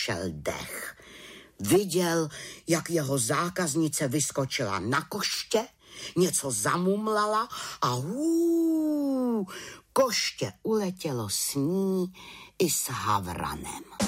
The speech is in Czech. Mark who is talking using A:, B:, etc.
A: došel dech. Viděl, jak jeho zákaznice vyskočila na koště, něco zamumlala a koště uletělo s ní i s havranem.